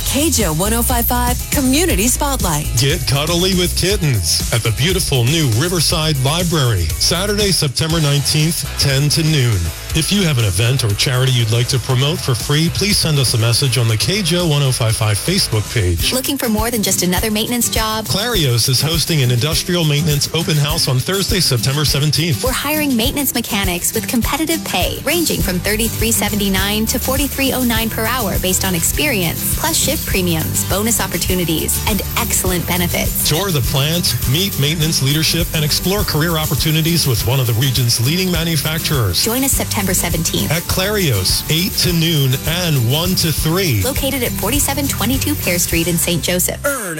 KJO 105.5 Community Spotlight. Get cuddly with kittens at the beautiful new Riverside Library, Saturday, September 19th, 10 to noon. If you have an event or charity you'd like to promote for free, please send us a message on the KJO 105.5 Facebook page. Looking for more than just another maintenance job? Clarios is hosting an industrial maintenance open house on Thursday, September 17th. We're hiring maintenance mechanics with competitive pay, ranging from $33.79 to $43.09 per hour based on experience, plus shift premiums, bonus opportunities, and excellent benefits. Tour the plant, meet maintenance leadership, and explore career opportunities with one of the region's leading manufacturers. Join us September 17th at Clarios, 8 to noon and 1 to 3. Located at 4722 Pear Street in St. Joseph.